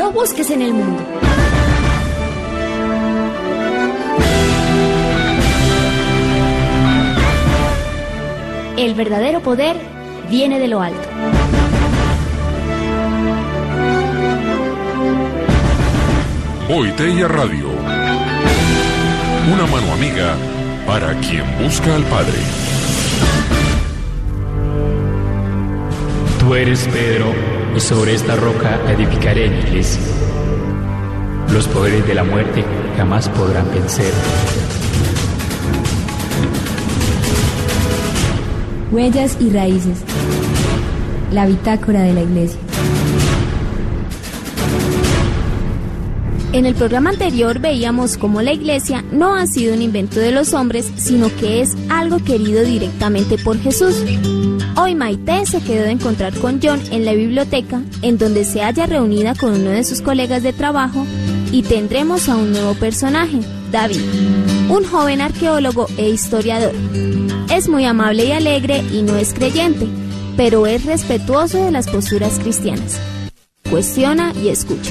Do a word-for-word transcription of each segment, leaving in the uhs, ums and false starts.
lo busques en el mundo. El verdadero poder viene de lo alto. Boiteya Radio. Una mano amiga para quien busca al Padre. Tú eres Pedro, y sobre esta roca edificaré mi iglesia. Los poderes de la muerte jamás podrán vencer. Huellas y raíces. La bitácora de la iglesia. En el programa anterior veíamos cómo la iglesia no ha sido un invento de los hombres, sino que es algo querido directamente por Jesús. Hoy Maite se quedó de encontrar con John en la biblioteca, en donde se halla reunida con uno de sus colegas de trabajo, y tendremos a un nuevo personaje, David, un joven arqueólogo e historiador. Es muy amable y alegre y no es creyente, pero es respetuoso de las posturas cristianas. Cuestiona y escucha.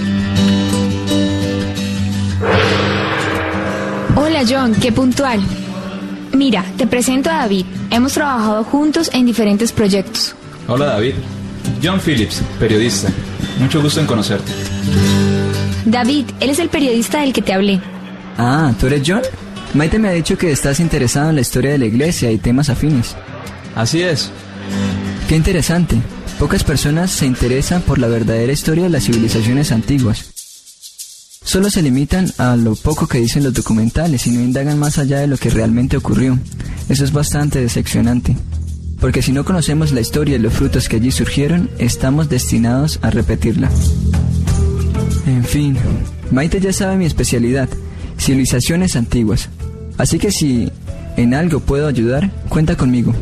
Hola John, qué puntual. Mira, te presento a David. Hemos trabajado juntos en diferentes proyectos. Hola David. John Phillips, periodista. Mucho gusto en conocerte. David, él es el periodista del que te hablé. Ah, ¿tú eres John? Maite me ha dicho que estás interesado en la historia de la iglesia y temas afines. Así es. Qué interesante. Pocas personas se interesan por la verdadera historia de las civilizaciones antiguas. Solo se limitan a lo poco que dicen los documentales y no indagan más allá de lo que realmente ocurrió. Eso es bastante decepcionante, porque si no conocemos la historia y los frutos que allí surgieron, estamos destinados a repetirla. En fin, Maite ya sabe mi especialidad, civilizaciones antiguas. Así que si en algo puedo ayudar, cuenta conmigo.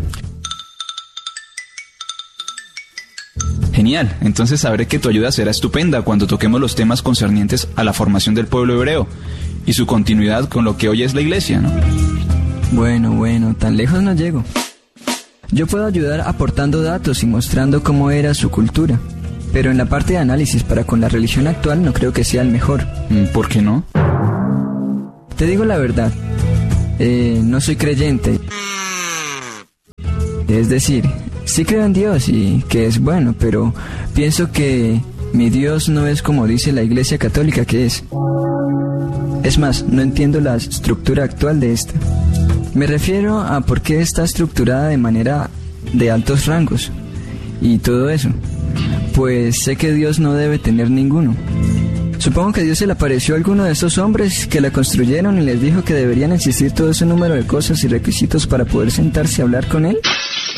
Genial, entonces sabré que tu ayuda será estupenda cuando toquemos los temas concernientes a la formación del pueblo hebreo y su continuidad con lo que hoy es la iglesia, ¿no? Bueno, bueno, tan lejos no llego. Yo puedo ayudar aportando datos y mostrando cómo era su cultura, pero en la parte de análisis para con la religión actual no creo que sea el mejor. ¿Por qué no? Te digo la verdad, eh, no soy creyente. Es decir, sí creo en Dios y que es bueno, pero pienso que mi Dios no es como dice la Iglesia Católica que es. Es más, no entiendo la estructura actual de esta. Me refiero a por qué está estructurada de manera de altos rangos y todo eso. Pues sé que Dios no debe tener ninguno. Supongo que Dios se le apareció a alguno de esos hombres que la construyeron y les dijo que deberían existir todo ese número de cosas y requisitos para poder sentarse a hablar con él.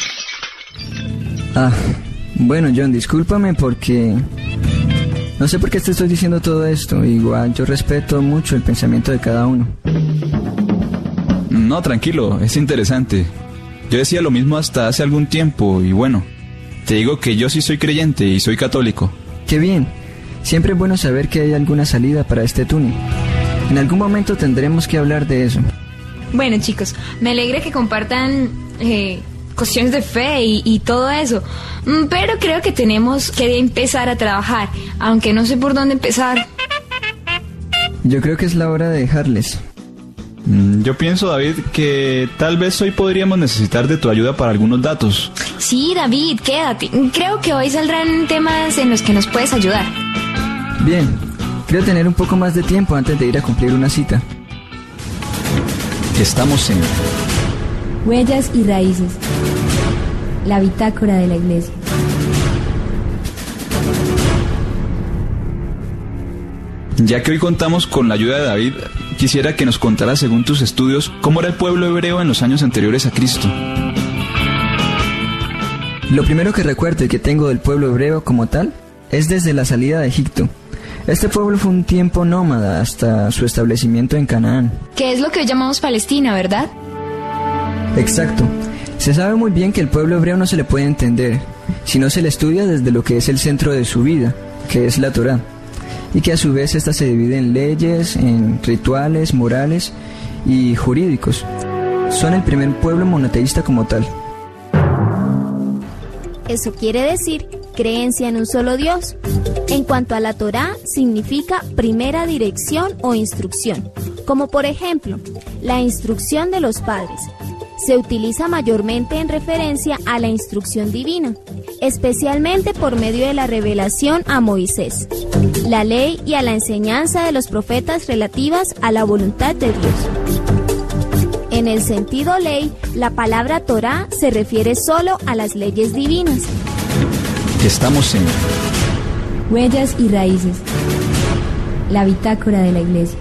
Ah, bueno John, discúlpame porque... No sé por qué te estoy diciendo todo esto. Igual yo respeto mucho el pensamiento de cada uno. No, tranquilo, es interesante. Yo decía lo mismo hasta hace algún tiempo y bueno, te digo que yo sí soy creyente y soy católico. ¡Qué bien! Siempre es bueno saber que hay alguna salida para este túnel. En algún momento tendremos que hablar de eso. Bueno chicos, me alegra que compartan... Eh... cuestiones de fe y, y todo eso, pero creo que tenemos que empezar a trabajar, aunque no sé por dónde empezar. Yo creo que es la hora de dejarles. Yo pienso, David, que tal vez hoy podríamos necesitar de tu ayuda para algunos datos. Sí, David, quédate. Creo que hoy saldrán temas en los que nos puedes ayudar. Bien, creo tener un poco más de tiempo antes de ir a cumplir una cita. Estamos en... Huellas y raíces. La bitácora de la iglesia. Ya que hoy contamos con la ayuda de David, quisiera que nos contara, según tus estudios, cómo era el pueblo hebreo en los años anteriores a Cristo. Lo primero que recuerdo y que tengo del pueblo hebreo como tal es desde la salida de Egipto. Este pueblo fue un tiempo nómada hasta su establecimiento en Canaán. Que es lo que hoy llamamos Palestina, ¿verdad? Exacto. Se sabe muy bien que el pueblo hebreo no se le puede entender si no se le estudia desde lo que es el centro de su vida, que es la Torá, y que a su vez esta se divide en leyes, en rituales, morales y jurídicos. Son el primer pueblo monoteísta como tal. Eso quiere decir creencia en un solo Dios. En cuanto a la Torá, significa primera dirección o instrucción, como por ejemplo, la instrucción de los padres. Se utiliza mayormente en referencia a la instrucción divina, especialmente por medio de la revelación a Moisés, la ley y a la enseñanza de los profetas relativas a la voluntad de Dios. En el sentido ley, la palabra Torá se refiere solo a las leyes divinas. Estamos en Huellas y raíces. La bitácora de la Iglesia.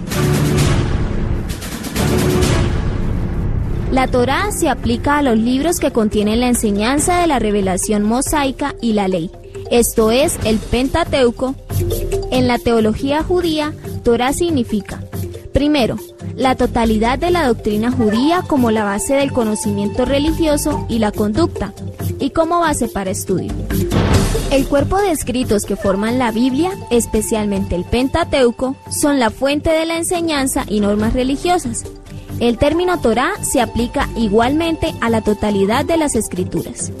La Torá se aplica a los libros que contienen la enseñanza de la revelación mosaica y la ley, esto es, el Pentateuco. En la teología judía, Torá significa, primero, la totalidad de la doctrina judía como la base del conocimiento religioso y la conducta, y como base para estudio. El cuerpo de escritos que forman la Biblia, especialmente el Pentateuco, son la fuente de la enseñanza y normas religiosas. El término Torá se aplica igualmente a la totalidad de las escrituras.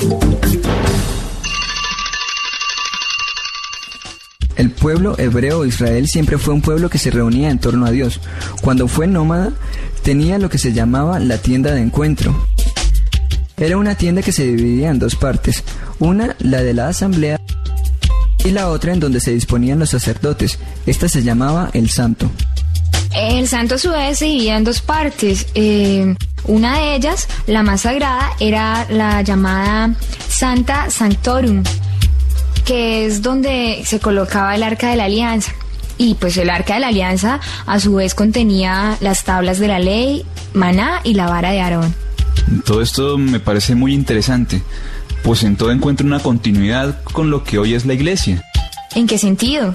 El pueblo hebreo Israel siempre fue un pueblo que se reunía en torno a Dios. Cuando fue nómada, tenía lo que se llamaba la tienda de encuentro. Era una tienda que se dividía en dos partes, una la de la asamblea y la otra en donde se disponían los sacerdotes. Esta se llamaba el santo. El santo a su vez se dividía en dos partes. Eh, una de ellas, la más sagrada, era la llamada Santa Sanctorum, que es donde se colocaba el Arca de la Alianza. Y pues el Arca de la Alianza a su vez contenía las tablas de la ley, maná y la vara de Aarón. Todo esto me parece muy interesante, pues en todo encuentro una continuidad con lo que hoy es la Iglesia. ¿En qué sentido?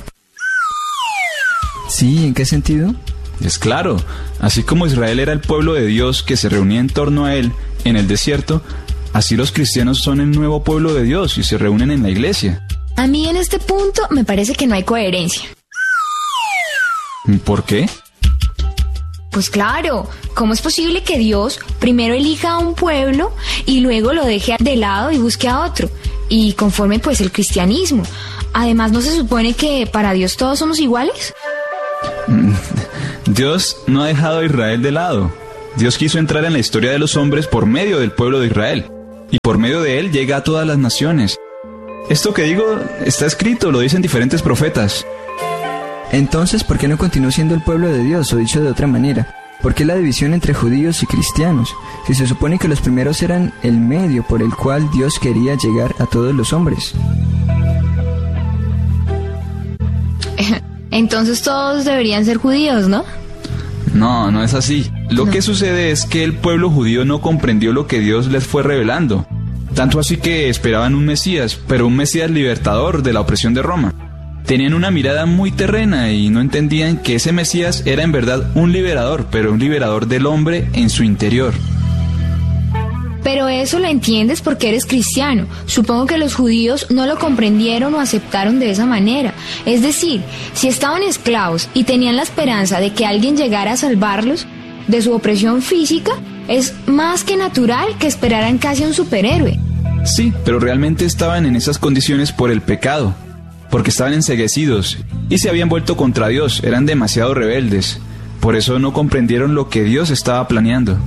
Sí, ¿en qué sentido? Es claro, así como Israel era el pueblo de Dios que se reunía en torno a él en el desierto, así los cristianos son el nuevo pueblo de Dios y se reúnen en la Iglesia. A mí en este punto me parece que no hay coherencia. ¿Por qué? Pues claro, ¿cómo es posible que Dios primero elija a un pueblo y luego lo deje de lado y busque a otro? Y conforme pues el cristianismo. Además, ¿no se supone que para Dios todos somos iguales? Dios no ha dejado a Israel de lado. Dios quiso entrar en la historia de los hombres por medio del pueblo de Israel. Y por medio de él llega a todas las naciones. Esto que digo está escrito, lo dicen diferentes profetas. Entonces, ¿por qué no continuó siendo el pueblo de Dios? O dicho de otra manera, ¿por qué la división entre judíos y cristianos? Si se supone que los primeros eran el medio por el cual Dios quería llegar a todos los hombres. Entonces todos deberían ser judíos, ¿no? No, no es así. Lo no. que sucede es que el pueblo judío no comprendió lo que Dios les fue revelando. Tanto así que esperaban un Mesías, pero un Mesías libertador de la opresión de Roma. Tenían una mirada muy terrena y no entendían que ese Mesías era en verdad un liberador, pero un liberador del hombre en su interior. Pero eso lo entiendes porque eres cristiano. Supongo que los judíos no lo comprendieron o aceptaron de esa manera. Es decir, si estaban esclavos y tenían la esperanza de que alguien llegara a salvarlos de su opresión física, es más que natural que esperaran casi a un superhéroe. Sí, pero realmente estaban en esas condiciones por el pecado, porque estaban enceguecidos y se habían vuelto contra Dios, eran demasiado rebeldes. Por eso no comprendieron lo que Dios estaba planeando.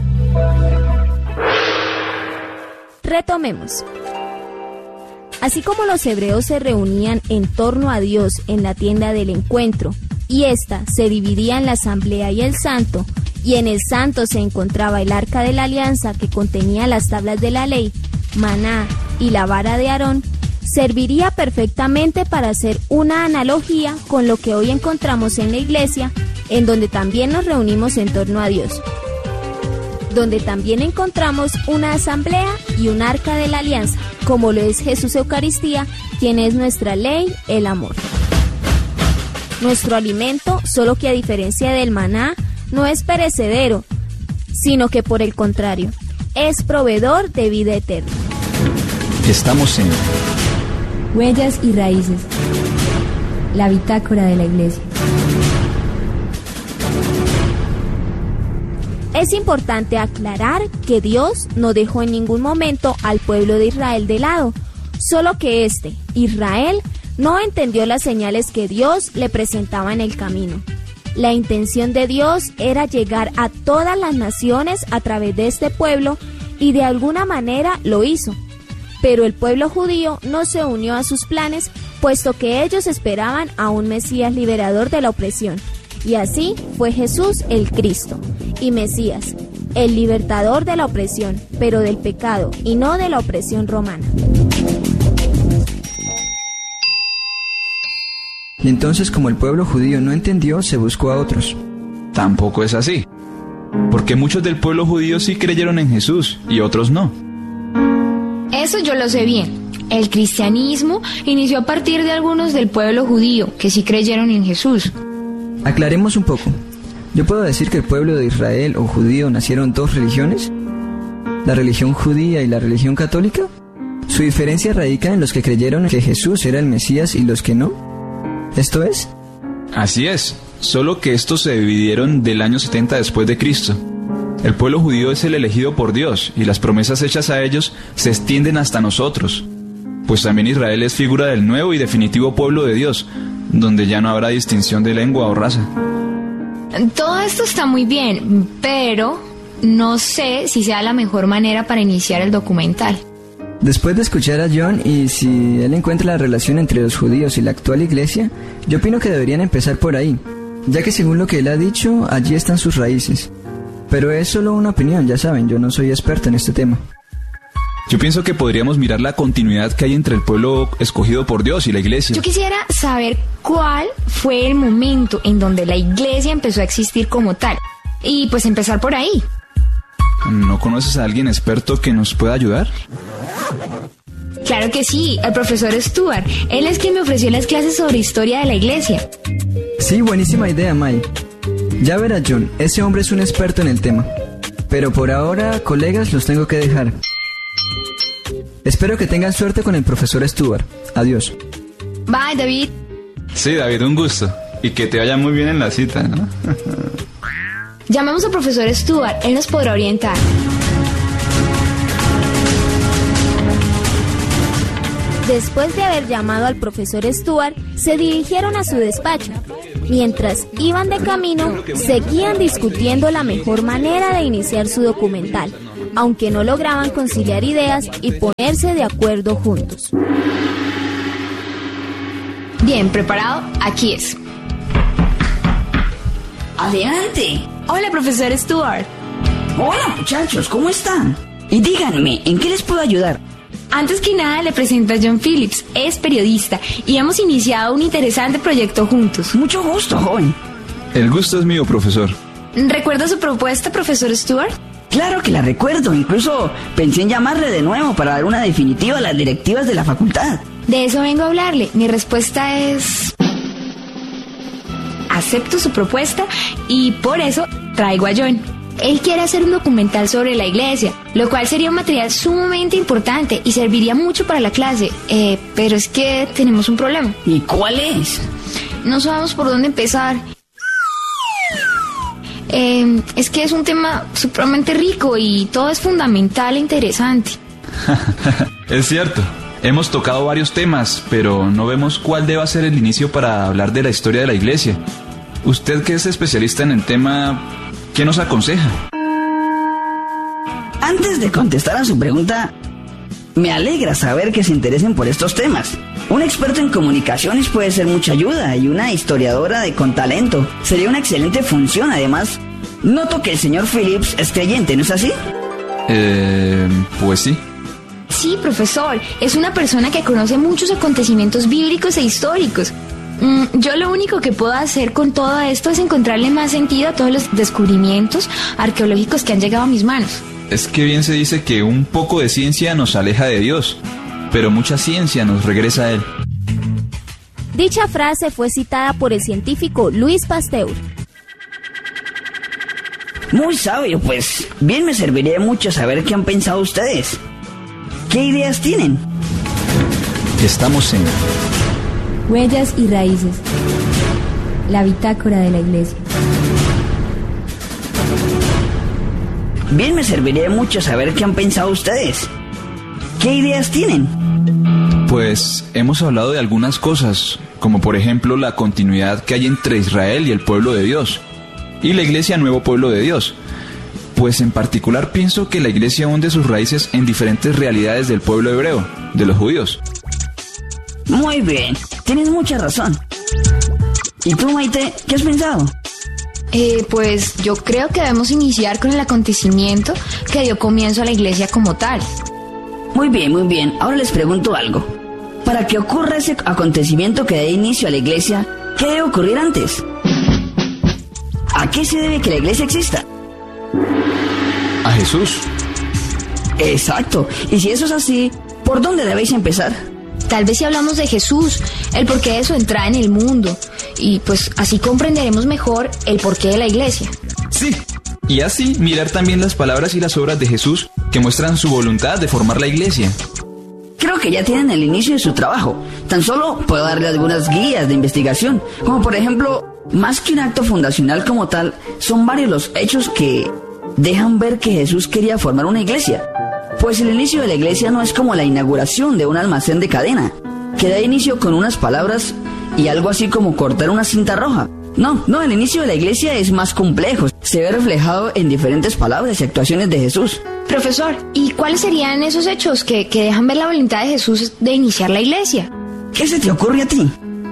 Retomemos. Así como los hebreos se reunían en torno a Dios en la tienda del encuentro, y ésta se dividía en la asamblea y el santo, y en el santo se encontraba el arca de la alianza que contenía las tablas de la ley, maná y la vara de Aarón, serviría perfectamente para hacer una analogía con lo que hoy encontramos en la iglesia, en donde también nos reunimos en torno a Dios, donde también encontramos una asamblea y un arca de la alianza, como lo es Jesús Eucaristía, quien es nuestra ley, el amor. Nuestro alimento, solo que a diferencia del maná, no es perecedero, sino que por el contrario, es proveedor de vida eterna. Estamos en Huellas y raíces. La bitácora de la Iglesia. Es importante aclarar que Dios no dejó en ningún momento al pueblo de Israel de lado. Solo que este, Israel, no entendió las señales que Dios le presentaba en el camino. La intención de Dios era llegar a todas las naciones a través de este pueblo y de alguna manera lo hizo. Pero el pueblo judío no se unió a sus planes, puesto que ellos esperaban a un Mesías liberador de la opresión. Y así fue Jesús el Cristo y Mesías, el libertador de la opresión, pero del pecado y no de la opresión romana. Y entonces, como el pueblo judío no entendió, se buscó a otros. Tampoco es así, porque muchos del pueblo judío sí creyeron en Jesús y otros no. Eso yo lo sé bien. El cristianismo inició a partir de algunos del pueblo judío que sí creyeron en Jesús. Aclaremos un poco. ¿Yo puedo decir que el pueblo de Israel o judío nacieron dos religiones? ¿La religión judía y la religión católica? Su diferencia radica en los que creyeron que Jesús era el Mesías y los que no. ¿Esto es? Así es, solo que estos se dividieron del año setenta después de Cristo. El pueblo judío es el elegido por Dios y las promesas hechas a ellos se extienden hasta nosotros. Pues también Israel es figura del nuevo y definitivo pueblo de Dios, donde ya no habrá distinción de lengua o raza. Todo esto está muy bien, pero no sé si sea la mejor manera para iniciar el documental. Después de escuchar a John y si él encuentra la relación entre los judíos y la actual iglesia, yo opino que deberían empezar por ahí, ya que según lo que él ha dicho, allí están sus raíces. Pero es solo una opinión, ya saben, yo no soy experto en este tema. Yo pienso que podríamos mirar la continuidad que hay entre el pueblo escogido por Dios y la iglesia. Yo quisiera saber cuál fue el momento en donde la iglesia empezó a existir como tal. Y pues empezar por ahí. ¿No conoces a alguien experto que nos pueda ayudar? Claro que sí, el profesor Stuart. Él es quien me ofreció las clases sobre historia de la iglesia. Sí, buenísima idea, Mai. Ya verás, John, ese hombre es un experto en el tema. Pero por ahora, colegas, los tengo que dejar. Espero que tengan suerte con el profesor Stuart. Adiós. Bye, David. Sí, David, un gusto. Y que te vaya muy bien en la cita, ¿no? Llamemos al profesor Stuart, él nos podrá orientar. Después de haber llamado al profesor Stuart, se dirigieron a su despacho. Mientras iban de camino, seguían discutiendo la mejor manera de iniciar su documental, aunque no lograban conciliar ideas y ponerse de acuerdo juntos. Bien, ¿preparado? Aquí es. Adelante. Hola, profesor Stuart. Hola, muchachos, ¿cómo están? Y díganme, ¿en qué les puedo ayudar? Antes que nada, le presento a John Phillips. Es periodista y hemos iniciado un interesante proyecto juntos. Mucho gusto, joven. El gusto es mío, profesor. ¿Recuerda su propuesta, profesor Stuart? Claro que la recuerdo. Incluso pensé en llamarle de nuevo para dar una definitiva a las directivas de la facultad. De eso vengo a hablarle. Mi respuesta es... acepto su propuesta y por eso traigo a John. Él quiere hacer un documental sobre la iglesia, lo cual sería un material sumamente importante y serviría mucho para la clase. Eh, pero es que tenemos un problema. ¿Y cuál es? No sabemos por dónde empezar. Eh, es que es un tema supremamente rico y todo es fundamental e interesante. Es cierto. Hemos tocado varios temas, pero no vemos cuál deba ser el inicio para hablar de la historia de la iglesia. Usted, que es especialista en el tema, ¿qué nos aconseja? Antes de contestar a su pregunta, me alegra saber que se interesen por estos temas. Un experto en comunicaciones puede ser mucha ayuda y una historiadora de con talento sería una excelente función. Además, noto que el señor Phillips es creyente, ¿no es así? Eh, pues sí. Sí, profesor, es una persona que conoce muchos acontecimientos bíblicos e históricos. Mm, yo lo único que puedo hacer con todo esto es encontrarle más sentido a todos los descubrimientos arqueológicos que han llegado a mis manos. Es que bien se dice que un poco de ciencia nos aleja de Dios, pero mucha ciencia nos regresa a Él. Dicha frase fue citada por el científico Louis Pasteur. Muy sabio, pues bien me serviría mucho saber qué han pensado ustedes. ¿Qué ideas tienen? Estamos en... Huellas y raíces. La bitácora de la iglesia. Bien me serviría mucho saber qué han pensado ustedes. ¿Qué ideas tienen? Pues hemos hablado de algunas cosas, como por ejemplo la continuidad que hay entre Israel y el pueblo de Dios, y la iglesia Nuevo Pueblo de Dios. Pues en particular pienso que la iglesia hunde sus raíces en diferentes realidades del pueblo hebreo, de los judíos. Muy bien, tienes mucha razón. ¿Y tú, Maite, qué has pensado? Eh, pues yo creo que debemos iniciar con el acontecimiento que dio comienzo a la iglesia como tal. Muy bien, muy bien. Ahora les pregunto algo. Para que ocurra ese acontecimiento que dé inicio a la iglesia, ¿qué debe ocurrir antes? ¿A qué se debe que la iglesia exista? A Jesús. Exacto. Y si eso es así, ¿por dónde debéis empezar? Tal vez si hablamos de Jesús, el porqué de su entrada en el mundo, y pues así comprenderemos mejor el porqué de la iglesia. Sí, y así mirar también las palabras y las obras de Jesús que muestran su voluntad de formar la iglesia. Creo que ya tienen el inicio de su trabajo. Tan solo puedo darle algunas guías de investigación, como por ejemplo, más que un acto fundacional como tal, son varios los hechos que dejan ver que Jesús quería formar una iglesia. Pues el inicio de la iglesia no es como la inauguración de un almacén de cadena, que da inicio con unas palabras y algo así como cortar una cinta roja. No, no, el inicio de la iglesia es más complejo. Se ve reflejado en diferentes palabras y actuaciones de Jesús. Profesor, ¿y cuáles serían esos hechos que, que dejan ver la voluntad de Jesús de iniciar la iglesia? ¿Qué se te ocurre a ti?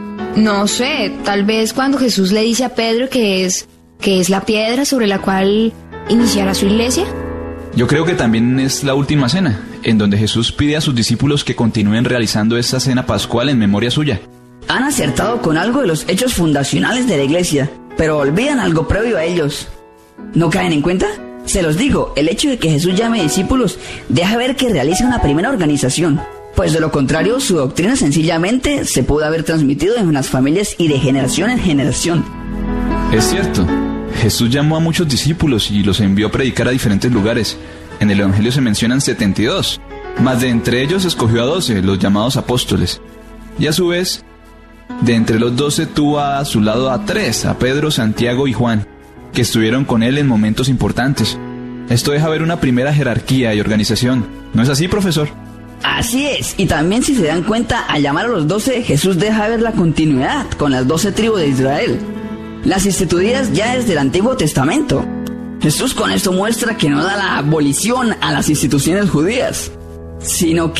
No sé, tal vez cuando Jesús le dice a Pedro que es, que es la piedra sobre la cual iniciará su iglesia. Yo creo que también es la última cena, en donde Jesús pide a sus discípulos que continúen realizando esta cena pascual en memoria suya. Han acertado con algo de los hechos fundacionales de la iglesia, pero olvidan algo previo a ellos. ¿No caen en cuenta? Se los digo, el hecho de que Jesús llame discípulos deja ver que realiza una primera organización, pues de lo contrario su doctrina sencillamente se pudo haber transmitido en las familias y de generación en generación. Es cierto. Jesús llamó a muchos discípulos y los envió a predicar a diferentes lugares. En el Evangelio se mencionan setenta y dos, mas de entre ellos escogió a doce, los llamados apóstoles. Y a su vez, de entre los doce tuvo a su lado a tres, a Pedro, Santiago y Juan, que estuvieron con él en momentos importantes. Esto deja ver una primera jerarquía y organización. ¿No es así, profesor? Así es, y también si se dan cuenta, al llamar a los doce, Jesús deja ver la continuidad con las doce tribus de Israel, las instituidas ya desde el Antiguo Testamento. Jesús con esto muestra que no da la abolición a las instituciones judías, sino que